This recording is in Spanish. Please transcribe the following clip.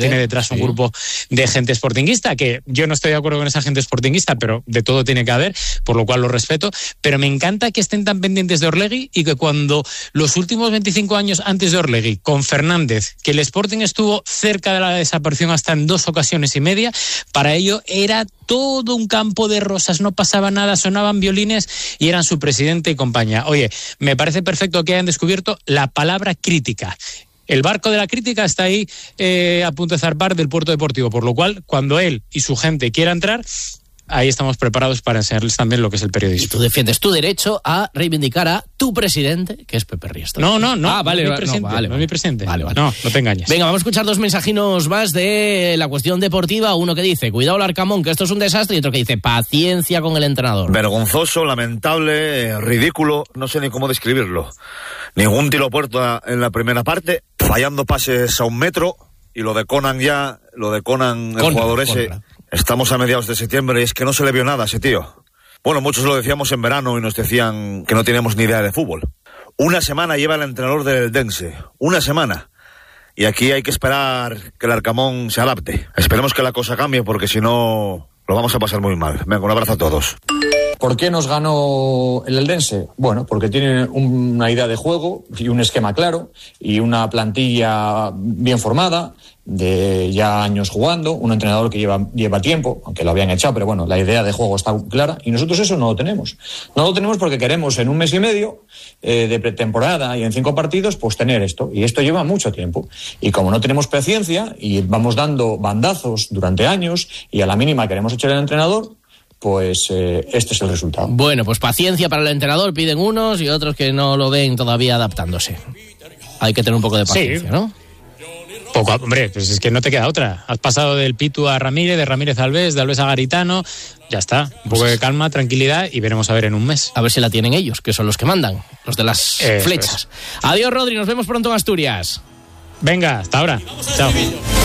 tiene detrás un grupo de gente sportinguista, que yo no estoy de acuerdo con esa gente sportinguista, pero de todo tiene que haber, por lo cual lo respeto, pero me encanta que estén tan pendientes de Orlegui y que cuando los últimos 25 años antes de Orlegui, con Fernández, que el Sporting estuvo cerca de la desaparición hasta en 2 ocasiones y media, para ello era todo un campo de rosas, no pasaba nada, sonaban violines y eran su presidente y compañía. Oye, me parece perfecto que hayan descubierto la palabra crítica. El barco de la crítica está ahí a punto de zarpar del puerto deportivo, por lo cual, cuando él y su gente quieran entrar, ahí estamos preparados para enseñarles también lo que es el periodismo. Y tú defiendes tu derecho a reivindicar a tu presidente, que es Pepe Riestra. No, vale, no es mi presidente. Vale. No te engañes. Venga, vamos a escuchar 2 mensajinos más de la cuestión deportiva. Uno que dice, cuidado el Arcamón, que esto es un desastre, y otro que dice, paciencia con el entrenador. Vergonzoso, lamentable, ridículo, no sé ni cómo describirlo. Ningún tiro a puerta en la primera parte, fallando pases a 1 metro, y lo de Conan, el jugador ese... Estamos a mediados de septiembre y es que no se le vio nada a ese tío. Bueno, muchos lo decíamos en verano y nos decían que no teníamos ni idea de fútbol. 1 semana lleva el entrenador del Eldense. 1 semana. Y aquí hay que esperar que el Arcamón se adapte. Esperemos que la cosa cambie porque si no lo vamos a pasar muy mal. Venga, un abrazo a todos. ¿Por qué nos ganó el Eldense? Bueno, porque tiene una idea de juego y un esquema claro y una plantilla bien formada, de ya años jugando, un entrenador que lleva tiempo, aunque lo habían echado, pero bueno, la idea de juego está clara y nosotros eso no lo tenemos. No lo tenemos porque queremos en 1 mes y medio de pretemporada y en 5 partidos, pues tener esto. Y esto lleva mucho tiempo. Y como no tenemos paciencia y vamos dando bandazos durante años y a la mínima queremos echar al entrenador, pues este es el resultado. Bueno, pues paciencia para el entrenador, piden unos y otros que no lo ven todavía adaptándose. Hay que tener un poco de paciencia, ¿no? Hombre, pues es que no te queda otra. Has pasado del Pitu a Ramírez, de Ramírez a Alves, de Alves a Garitano. Ya está. Un poco de calma, tranquilidad y veremos a ver en 1 mes. A ver si la tienen ellos, que son los que mandan, los de las flechas. Adiós, Rodri, nos vemos pronto en Asturias. Venga, hasta ahora. Chao.